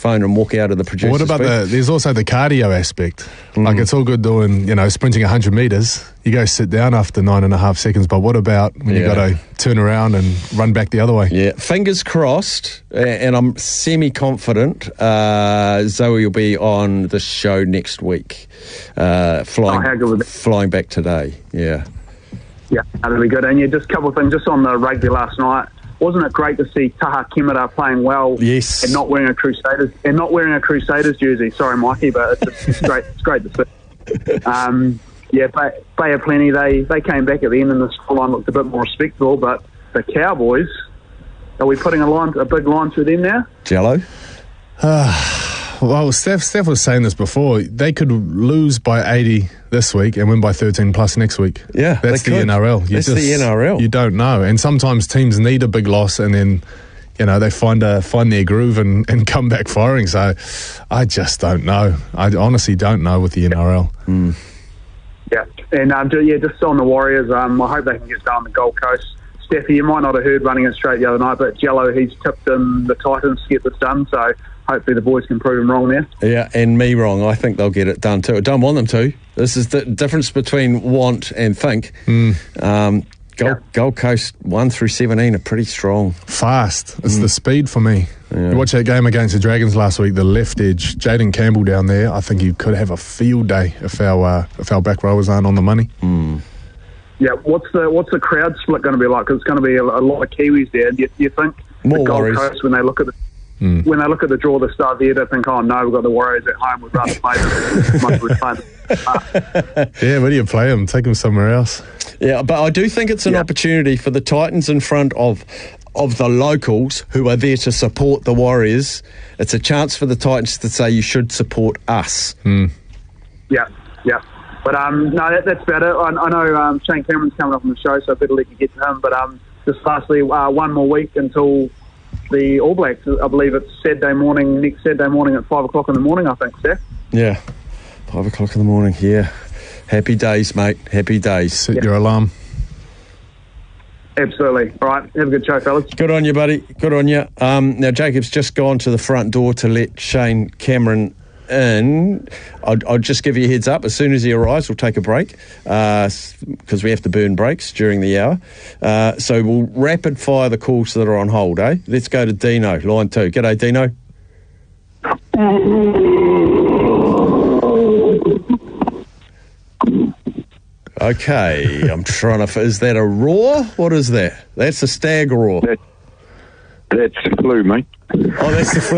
phone and walk out of the producer's What about booth. there's also the cardio aspect. Like, it's all good doing, sprinting 100 metres. You go sit down after 9.5 seconds, but what about when you got to turn around and run back the other way? Yeah, fingers crossed, and I'm semi-confident Zoe will be on the show next week. Flying back today, yeah. Yeah, that'll be good. And just a couple of things, just on the rugby last night. Wasn't it great to see Taha Kemera playing well? Yes. And not wearing a Crusaders jersey. Sorry, Mikey, but it's great. It's great to see. Bay of Plenty. They came back at the end, and the scoreline looked a bit more respectable. But the Cowboys, are we putting a big line through them now? Jello. Well, Steph was saying this before. They could lose by 80 this week and win by 13 plus next week. Yeah, that's the NRL. That's the NRL. You don't know, and sometimes teams need a big loss, and then they find their groove and come back firing. So I just don't know. I honestly don't know with the NRL. Yeah, and just on the Warriors, I hope they can get down the Gold Coast. Steffi, you might not have heard running it straight the other night, but Jello, he's tipped the Titans to get this done, so hopefully the boys can prove him wrong there. Yeah, and me wrong. I think they'll get it done too. I don't want them to. This is the difference between want and think. Gold Coast 1 through 17 are pretty strong. Fast. It's the speed for me. Yeah. You watch that game against the Dragons last week, the left edge, Jaden Campbell down there, I think he could have a field day if our back rowers aren't on the money. Yeah, what's the crowd split going to be like? Because it's going to be a lot of Kiwis there. Do you think more the Gold Warriors. Coast, when they look at the draw at the start of the year, they think, oh no, we've got the Warriors at home, we'd rather play them as much as we play them. Yeah, where do you play them? Take them somewhere else. Yeah, but I do think it's an opportunity for the Titans in front of the locals who are there to support the Warriors. It's a chance for the Titans to say you should support us. Yeah. But no, that's about it. I know Shane Cameron's coming up on the show, so I better let you get to him. But just lastly, one more week until the All Blacks. I believe it's next Saturday morning at 5 o'clock in the morning, I think, Steph. Yeah, 5 o'clock in the morning, yeah. Happy days, mate. Happy days. Set your alarm. Absolutely. All right, have a good show, fellas. Good on you, buddy. Good on you. Now, Jacob's just gone to the front door to let Shane Cameron in. I'll just give you a heads up. As soon as he arrives, we'll take a break because we have to burn breaks during the hour. So we'll rapid fire the calls that are on hold, eh? Let's go to Dino, line 2. G'day, Dino. Okay, I'm trying to... Is that a roar? What is that? That's a stag roar. That's the flu, mate. Oh, that's the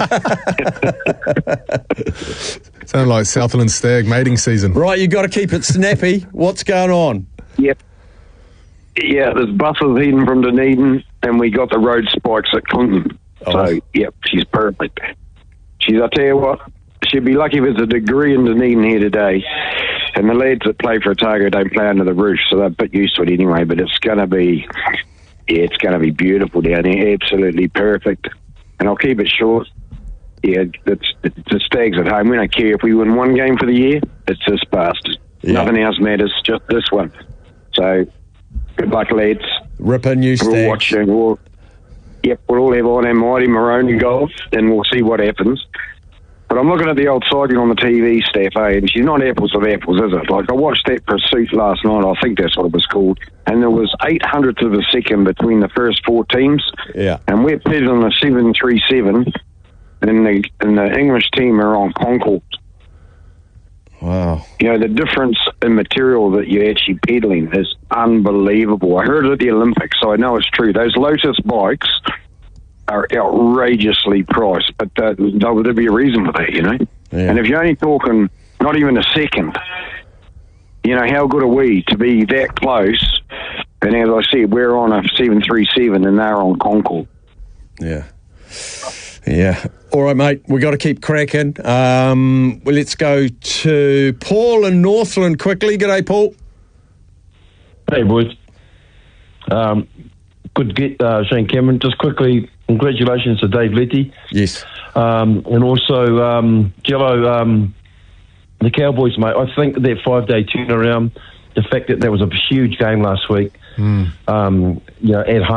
flu. Sound like Southland stag mating season. Right, you got to keep it snappy. What's going on? Yep. Yeah, there's buses heading from Dunedin, and we got the road spikes at Clinton. Oh. So, yep, she's perfect. I tell you what, she'd be lucky if it's a degree in Dunedin here today. And the lads that play for Otago don't play under the roof, so they're a bit used to it anyway. But it's going to be, it's going to be beautiful down here. Absolutely perfect. And I'll keep it short. Yeah, it's the Stags at home. We don't care if we win one game for the year. It's this bastard. Yeah. Nothing else matters, just this one. So, good luck, lads. Rip a new Stags. We'll watch and we'll all have on our mighty Maroney golf, and we'll see what happens. But I'm looking at the old sighting on the TV, Steph, and she's not apples with apples, is it? Like, I watched that Pursuit last night, I think that's what it was called, and there was 800ths of a second between the first four teams. Yeah. And we're pitted on a 737, and the English team are on Concord. Wow. You know, the difference in material that you're actually pedaling is unbelievable. I heard it at the Olympics, so I know it's true. Those Lotus bikes are outrageously priced, but there'll be a reason for that, you know. Yeah. And if you're only talking not even a second, you know, how good are we to be that close? And as I said, we're on a 737 and they're on Concord. Yeah. Yeah. All right, mate, we got to keep cracking. Well, let's go to Paul in Northland quickly. G'day, Paul. Hey, boys. Good to get Shane Cameron. Just quickly, congratulations to Dave Letty. Yes. And also, Jello, the Cowboys, mate. I think that 5-day turnaround, the fact that was a huge game last week, you know, at home.